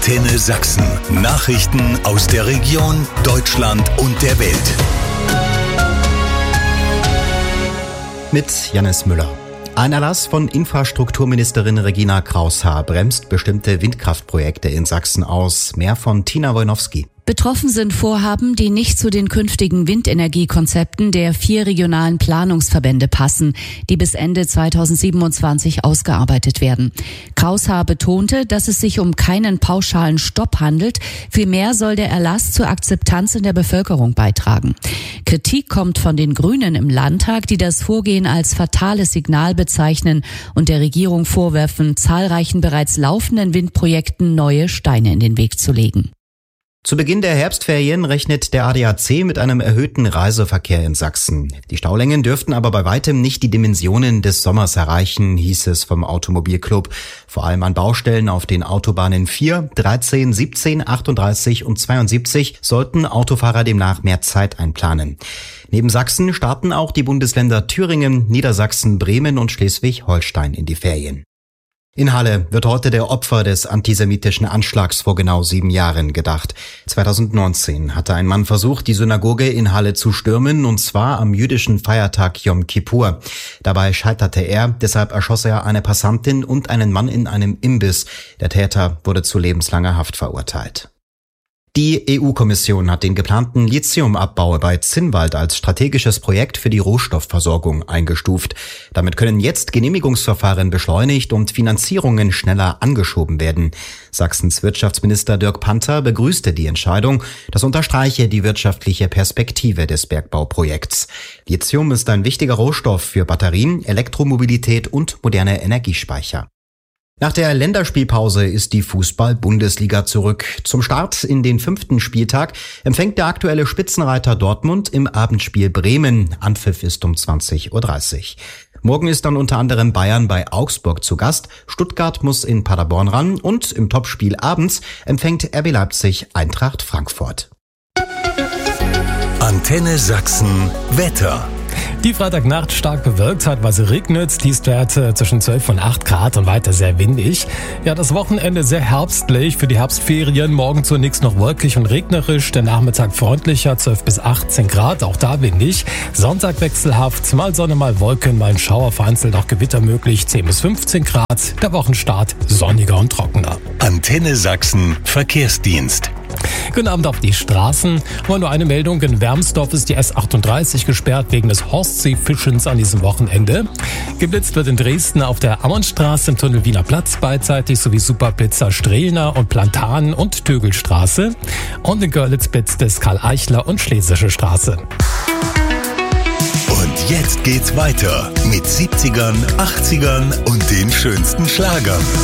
Antenne Sachsen. Nachrichten aus der Region, Deutschland und der Welt. Mit Jannis Müller. Ein Erlass von Infrastrukturministerin Regina Kraus-Haar bremst bestimmte Windkraftprojekte in Sachsen aus. Mehr von Tina Wojnowski. Betroffen sind Vorhaben, die nicht zu den künftigen Windenergiekonzepten der 4 regionalen Planungsverbände passen, die bis Ende 2027 ausgearbeitet werden. Kraus-Haar betonte, dass es sich um keinen pauschalen Stopp handelt. Vielmehr soll der Erlass zur Akzeptanz in der Bevölkerung beitragen. Kritik kommt von den Grünen im Landtag, die das Vorgehen als fatales Signal bezeichnen und der Regierung vorwerfen, zahlreichen bereits laufenden Windprojekten neue Steine in den Weg zu legen. Zu Beginn der Herbstferien rechnet der ADAC mit einem erhöhten Reiseverkehr in Sachsen. Die Staulängen dürften aber bei weitem nicht die Dimensionen des Sommers erreichen, hieß es vom Automobilclub. Vor allem an Baustellen auf den Autobahnen 4, 13, 17, 38 und 72 sollten Autofahrer demnach mehr Zeit einplanen. Neben Sachsen starten auch die Bundesländer Thüringen, Niedersachsen, Bremen und Schleswig-Holstein in die Ferien. In Halle wird heute der Opfer des antisemitischen Anschlags vor genau 7 Jahren gedacht. 2019 hatte ein Mann versucht, die Synagoge in Halle zu stürmen, und zwar am jüdischen Feiertag Yom Kippur. Dabei scheiterte er, deshalb erschoss er eine Passantin und einen Mann in einem Imbiss. Der Täter wurde zu lebenslanger Haft verurteilt. Die EU-Kommission hat den geplanten Lithiumabbau bei Zinnwald als strategisches Projekt für die Rohstoffversorgung eingestuft. Damit können jetzt Genehmigungsverfahren beschleunigt und Finanzierungen schneller angeschoben werden. Sachsens Wirtschaftsminister Dirk Panther begrüßte die Entscheidung. Das unterstreiche die wirtschaftliche Perspektive des Bergbauprojekts. Lithium ist ein wichtiger Rohstoff für Batterien, Elektromobilität und moderne Energiespeicher. Nach der Länderspielpause ist die Fußball-Bundesliga zurück. Zum Start in den 5. Spieltag empfängt der aktuelle Spitzenreiter Dortmund im Abendspiel Bremen. Anpfiff ist um 20:30 Uhr. Morgen ist dann unter anderem Bayern bei Augsburg zu Gast. Stuttgart muss in Paderborn ran und im Topspiel abends empfängt RB Leipzig Eintracht Frankfurt. Antenne Sachsen Wetter. Die Freitagnacht stark bewölkt, zeitweise regnet, Tiefstwerte zwischen 12 und 8 Grad und weiter sehr windig. Ja, das Wochenende sehr herbstlich für die Herbstferien. Morgen zunächst noch wolkig und regnerisch, der Nachmittag freundlicher, 12 bis 18 Grad, auch da windig. Sonntag wechselhaft, mal Sonne, mal Wolken, mal ein Schauer, vereinzelt auch Gewitter möglich, 10 bis 15 Grad. Der Wochenstart sonniger und trockener. Antenne Sachsen Verkehrsdienst. Guten Abend auf die Straßen. Nur eine Meldung: In Wermsdorf ist die S38 gesperrt wegen des Horstseefischens an diesem Wochenende. Geblitzt wird in Dresden auf der Ammernstraße, im Tunnel Wiener Platz beidseitig sowie Superblitzer Strehlner und Plantanen und Tögelstraße. Und in Görlitz blitzt es Karl-Eichler und Schlesische Straße. Und jetzt geht's weiter mit 70ern, 80ern und den schönsten Schlagern.